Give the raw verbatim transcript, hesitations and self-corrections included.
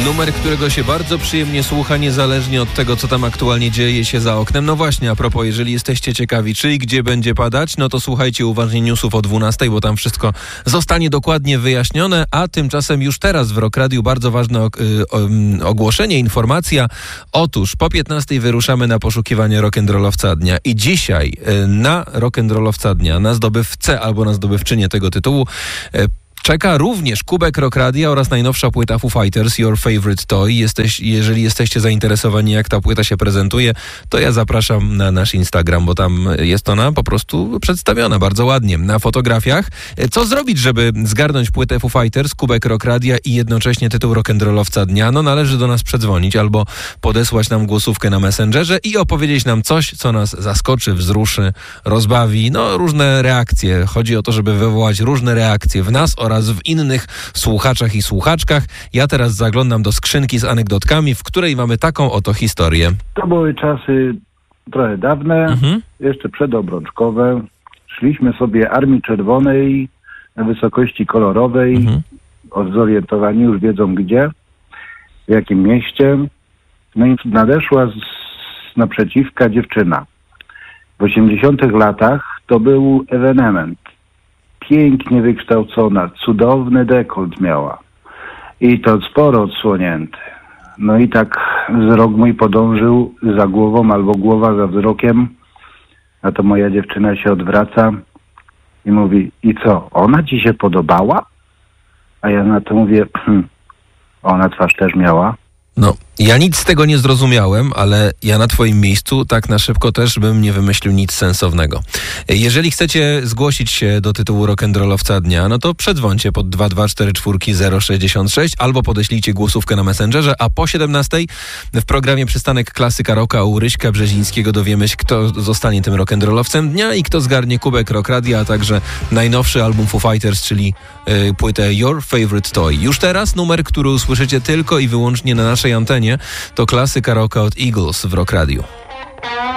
Numer, którego się bardzo przyjemnie słucha, niezależnie od tego, co tam aktualnie dzieje się za oknem. No właśnie, a propos, jeżeli jesteście ciekawi, czy i gdzie będzie padać, no to słuchajcie uważnie newsów o dwunastej, bo tam wszystko zostanie dokładnie wyjaśnione, a tymczasem już teraz w Rock Radiu bardzo ważne o, o, ogłoszenie, informacja. Otóż po piętnastej wyruszamy na poszukiwanie rock'n'rollowca dnia i dzisiaj na rock'n'rollowca dnia, na zdobywcę albo na zdobywczynię tego tytułu czeka również kubek Rock Radia oraz najnowsza płyta Foo Fighters, Your Favorite Toy. Jesteś, jeżeli jesteście zainteresowani, jak ta płyta się prezentuje, to ja zapraszam na nasz Instagram, bo tam jest ona po prostu przedstawiona bardzo ładnie na fotografiach. Co zrobić, żeby zgarnąć płytę Foo Fighters, kubek Rock Radia i jednocześnie tytuł rock'n'rollowca dnia? No należy do nas przedzwonić albo podesłać nam głosówkę na Messengerze i opowiedzieć nam coś, co nas zaskoczy, wzruszy, rozbawi. No różne reakcje. Chodzi o to, żeby wywołać różne reakcje w nas oraz w innych słuchaczach i słuchaczkach. Ja teraz zaglądam do skrzynki z anegdotkami, w której mamy taką oto historię. To były czasy trochę dawne, mhm. jeszcze przedobrączkowe. Szliśmy sobie Armii Czerwonej na wysokości kolorowej, mhm. zorientowani już wiedzą gdzie, w jakim mieście. No i nadeszła z naprzeciwka dziewczyna. W osiemdziesiątych latach to był ewenement. Pięknie wykształcona, cudowny dekolt miała. I to sporo odsłonięty. No i tak wzrok mój podążył za głową albo głowa za wzrokiem. A to moja dziewczyna się odwraca i mówi: i co, ona ci się podobała? A ja na to mówię: hm, ona twarz też miała. No, ja nic z tego nie zrozumiałem, ale ja na twoim miejscu tak na szybko też bym nie wymyślił nic sensownego. Jeżeli chcecie zgłosić się do tytułu rock'n'rollowca dnia, no to przedzwońcie pod dwa dwa cztery cztery zero sześćdziesiąt sześć albo podeślijcie głosówkę na Messengerze, a po siedemnastej w programie Przystanek Klasyka Rocka u Ryśka Brzezińskiego dowiemy się, kto zostanie tym rock'n'rollowcem dnia i kto zgarnie kubek Rock Radia, a także najnowszy album Foo Fighters, czyli y, płytę Your Favorite Toy. Już teraz numer, który usłyszycie tylko i wyłącznie na naszej antenie, to klasyka rocka od Eagles w Rock Radiu.